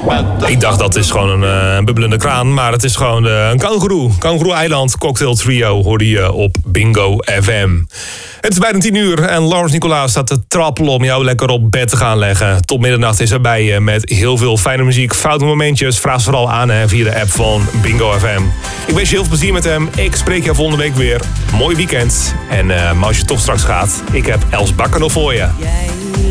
Ik dacht dat is gewoon een bubbelende kraan, maar het is gewoon een kangoeroe. Kangoeroe Eiland Cocktail Trio hoorde je op Bingo FM. Het is bijna 10:00 en Lawrence Nicolaas staat te trappelen om jou lekker op bed te gaan leggen. Tot middernacht is hij bij je met heel veel fijne muziek, foute momentjes. Vraag ze vooral aan via de app van Bingo FM. Ik wens je heel veel plezier met hem. Ik spreek je volgende week weer. Mooi weekend. En maar als je toch straks gaat, ik heb Els Bakker nog voor je.